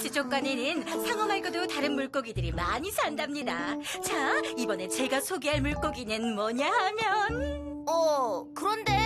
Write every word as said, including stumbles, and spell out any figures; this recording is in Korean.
수족관에는 상어 말고도 다른 물고기들이 많이 산답니다. 자, 이번에 제가 소개할 물고기는 뭐냐 하면... 어, 그런데